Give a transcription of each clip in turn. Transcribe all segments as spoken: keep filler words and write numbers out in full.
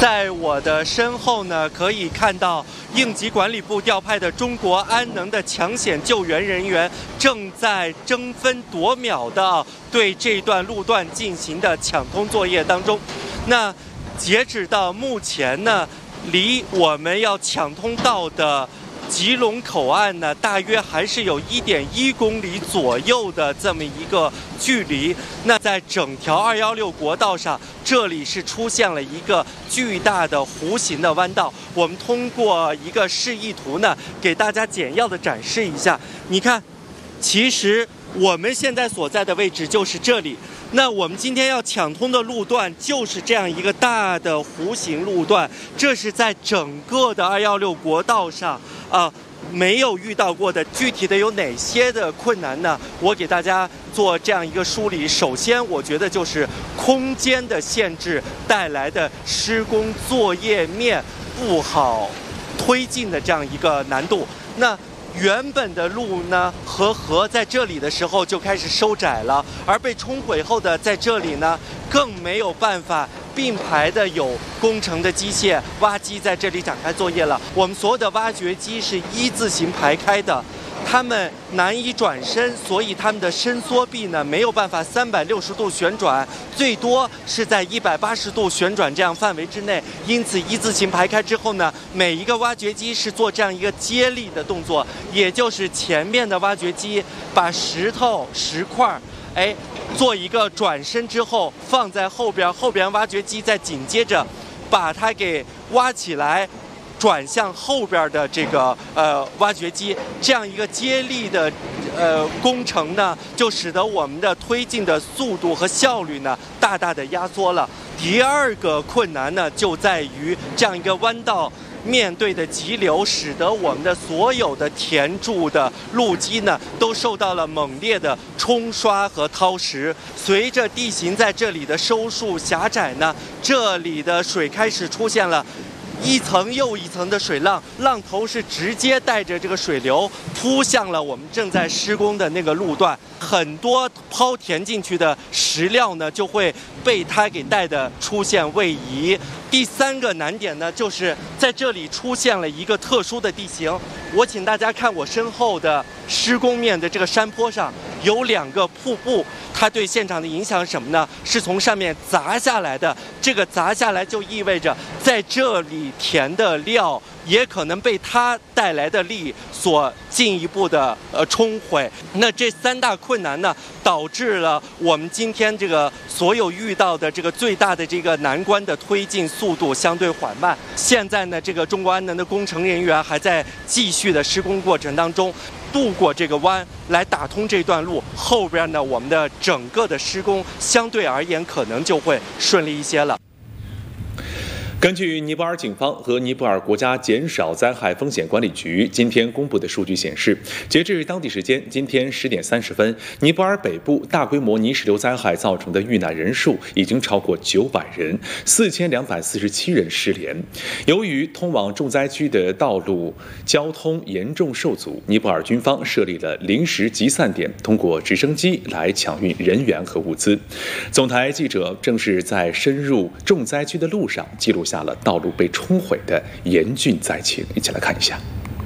在我的身后呢，可以看到应急管理部调派的中国安能的抢险救援人员正在争分夺秒的对这段路段进行的抢通作业当中。那截止到目前呢，离我们要抢通道的吉隆口岸呢，大约还是有 一点一公里左右的这么一个距离。那在整条二一六国道上，这里是出现了一个巨大的弧形的弯道。我们通过一个示意图呢，给大家简要的展示一下。你看，其实我们现在所在的位置就是这里。那我们今天要抢通的路段就是这样一个大的弧形路段，这是在整个的二一六国道上啊、呃、没有遇到过的。具体的有哪些的困难呢？我给大家做这样一个梳理。首先，我觉得就是空间的限制带来的施工作业面不好推进的这样一个难度。那原本的路呢和河在这里的时候就开始收窄了，而被冲毁后的在这里呢更没有办法并排的有工程的机械挖机在这里展开作业了。我们所有的挖掘机是一字形排开的，它们难以转身，所以它们的伸缩臂呢没有办法三百六十度旋转，最多是在一百八十度旋转这样范围之内。因此一字形排开之后呢，每一个挖掘机是做这样一个接力的动作，也就是前面的挖掘机把石头石块哎做一个转身之后放在后边，后边挖掘机再紧接着把它给挖起来转向后边的这个呃挖掘机，这样一个接力的呃工程呢，就使得我们的推进的速度和效率呢大大的压缩了。第二个困难呢，就在于这样一个弯道面对的急流，使得我们的所有的填筑的路基呢都受到了猛烈的冲刷和掏蚀。随着地形在这里的收束狭窄呢，这里的水开始出现了一层又一层的水浪，浪头是直接带着这个水流扑向了我们正在施工的那个路段，很多抛填进去的石料呢就会被它给带的出现位移。第三个难点呢，就是在这里出现了一个特殊的地形。我请大家看我身后的施工面的这个山坡上有两个瀑布，它对现场的影响是什么呢？是从上面砸下来的。这个砸下来就意味着在这里填的料也可能被它带来的力所进一步的呃冲毁。那这三大困难呢，导致了我们今天这个所有遇到的这个最大的这个难关的推进速度相对缓慢。现在呢，这个中国安能的工程人员还在继续的施工过程当中，渡过这个湾来打通这段路，后边呢，我们的整个的施工相对而言可能就会顺利一些了。 根据尼泊尔警方和尼泊尔国家减少灾害风险管理局今天公布的数据显示，截至当地时间今天十点三十分，尼泊尔北部大规模泥石流灾害造成的遇难人数已经超过九百人，四千两百四十七人失联。由于通往重灾区的道路交通严重受阻，尼泊尔军方设立了临时集散点，通过直升机来抢运人员和物资。总台记者正是在深入重灾区的路上记录下了道路被冲毁的严峻灾情，一起来看一下。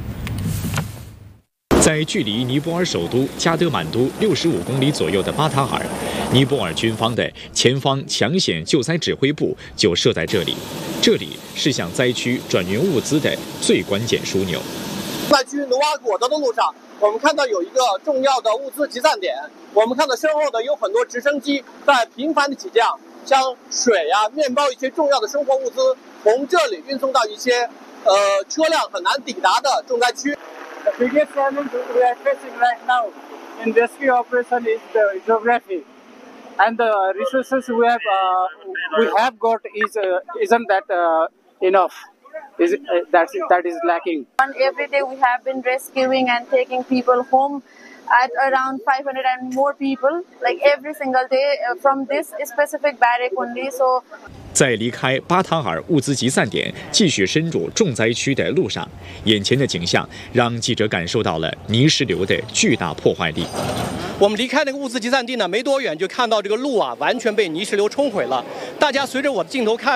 在距离尼泊尔首都加德满都六十五公里左右的巴塔尔，尼泊尔军方的前方抢险救灾指挥部就设在这里。这里是向灾区转运物资的最关键枢纽。 在去努瓦果德的路上，我们看到有一个重要的物资集散点。我们看到身后的有很多直升机在频繁的起降，将水啊、面包一些重要的生活物资从这里运送到一些呃车辆很难抵达的重灾区。 The biggest challenge we are facing right now in rescue operation is the geography, and the resources we have uh, we have got is uh, isn't that uh, enough. Is uh, that that is lacking. And every day we have been rescuing and taking people home at around five hundred and more people, like every single day uh, from this specific barrack only. So. 在离开巴塔尔物资集散点继续深入重灾区的路上，眼前的景象让记者感受到了泥石流的巨大破坏力。 我们离开那个物资集散地呢，没多远就看到这个路啊完全被泥石流冲毁了。大家随着我的镜头看呢，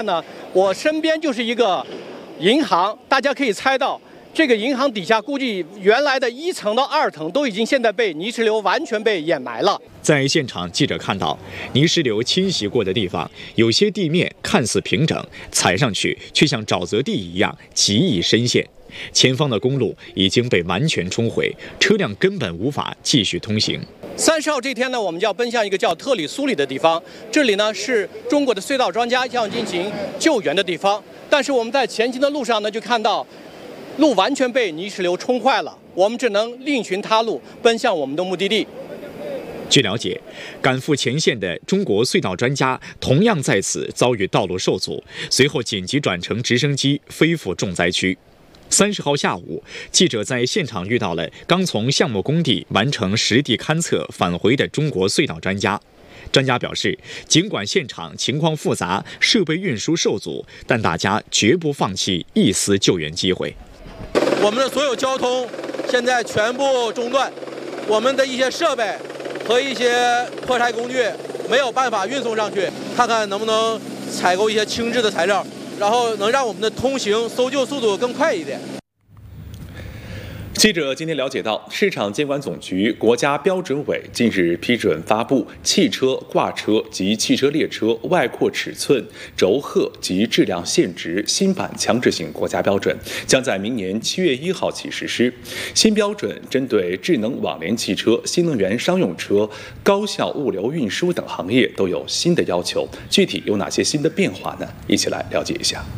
我身边就是一个银行，大家可以猜到，这个银行底下估计原来的一层到二层都已经现在被泥石流完全被掩埋了。 在现场，记者看到泥石流侵袭过的地方，有些地面看似平整，踩上去却像沼泽地一样极易深陷。前方的公路已经被完全冲毁，车辆根本无法继续通行。 三十号这天呢，我们就要奔向一个叫特里苏里的地方，这里呢是中国的隧道专家要进行救援的地方。但是我们在前行的路上呢，就看到路完全被泥石流冲坏了，我们只能另寻他路，奔向我们的目的地。 据了解，赶赴前线的中国隧道专家同样在此遭遇道路受阻，随后紧急转乘直升机飞赴重灾区。三十号下午，记者在现场遇到了刚从项目工地完成实地勘测返回的中国隧道专家。专家表示，尽管现场情况复杂，设备运输受阻，但大家绝不放弃一丝救援机会。 我们的所有交通现在全部中断，我们的一些设备和一些破拆工具没有办法运送上去，看看能不能采购一些轻质的材料，然后能让我们的通行搜救速度更快一点。 记者今天了解到，市场监管总局、国家标准委近日批准发布汽车挂车及汽车列车外扩尺寸、轴荷及质量限值新版强制性国家标准，将在明年七月一号起实施。新标准针对智能网联汽车、新能源商用车、高效物流运输等行业都有新的要求。具体有哪些新的变化呢？一起来了解一下。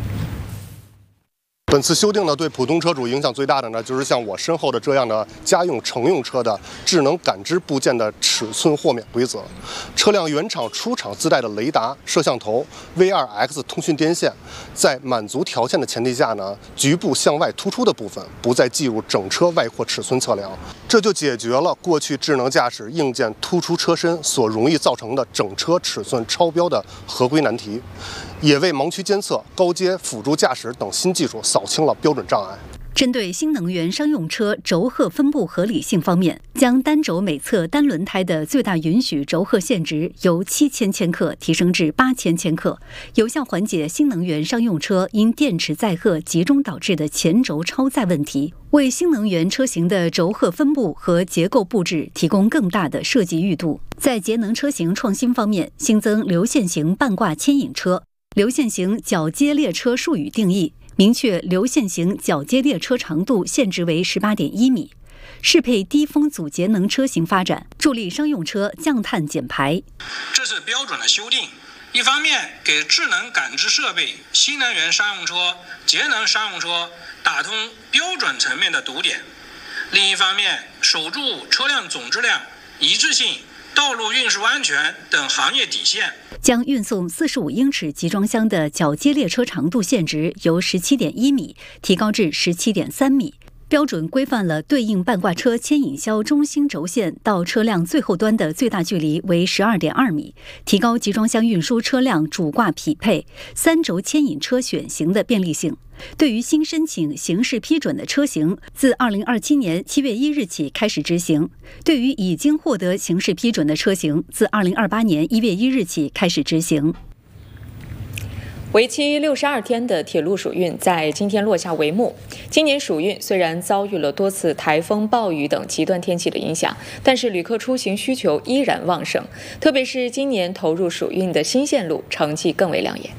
本次修订呢，对普通车主影响最大的呢，就是像我身后的这样的家用乘用车的智能感知部件的尺寸豁免规则。车辆原厂出厂自带的雷达、摄像头、V 二 X 通讯电线，在满足条件的前提下呢，局部向外突出的部分不再计入整车外扩尺寸测量，这就解决了过去智能驾驶硬件突出车身所容易造成的整车尺寸超标的合规难题，也为盲区监测、高阶辅助驾驶等新技术扫清了标准障碍。 针对新能源商用车轴荷分布合理性方面，将单轴每侧单轮胎的最大允许轴荷限值由七千千克提升至八千千克，有效缓解新能源商用车因电池载荷集中导致的前轴超载问题，为新能源车型的轴荷分布和结构布置提供更大的设计裕度。在节能车型创新方面，新增流线型半挂牵引车、流线型铰接列车术语定义，明确流线型铰接列车长度限值为 十八点一米，适配低风阻节能车型发展，助力商用车降碳减排。 这是标准的修订，一方面给智能感知设备、新能源商用车、节能商用车打通标准层面的堵点，另一方面守住车辆总质量、一致性、道路运输安全等行业底线。 将运送四十五英尺集装箱的铰接列车长度限值由十七点一米提高至十七点三米，标准规范了对应半挂车牵引销中心轴线到车辆最后端的最大距离为 十二点二米，提高集装箱运输车辆主挂匹配、三轴牵引车选型的便利性。对于新申请形式批准的车型，自二零二七年七月一日起开始执行；对于已经获得形式批准的车型，自二零二八年一月一日起开始执行。 为期六十二天的铁路暑运在今天落下帷幕。今年暑运虽然遭遇了多次台风、暴雨等极端天气的影响，但是旅客出行需求依然旺盛，特别是今年投入暑运的新线路成绩更为亮眼。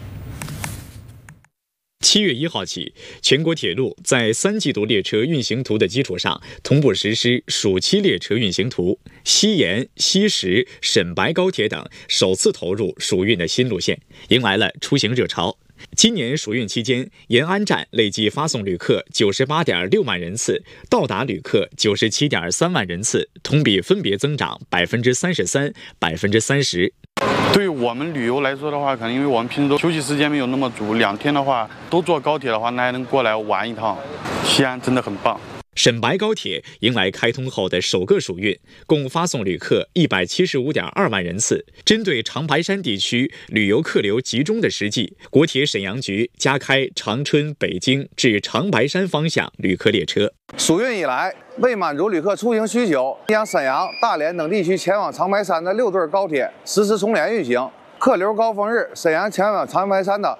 七月一号起，全国铁路在三季度列车运行图的基础上，同步实施暑期列车运行图。西延、西石、沈白高铁等首次投入暑运的新路线，迎来了出行热潮。今年暑运期间，延安站累计发送旅客 九十八点六万人次，到达旅客 九十七点三万人次，同比分别增长 百分之三十三、百分之三十。 对于我们旅游来说的话，可能因为我们平时都休息时间没有那么足，两天的话都坐高铁的话，那还能过来玩一趟。西安真的很棒。 沈白高铁迎来开通后的首个暑运，共发送旅客 一百七十五点二万人次。针对长白山地区旅游客流集中的实际，国铁沈阳局加开长春、北京至长白山方向旅客列车。 暑运以来，为满足旅客出行需求，将沈阳、大连等地区前往长白山的六对高铁实施重联运行。客流高峰日，沈阳前往长白山的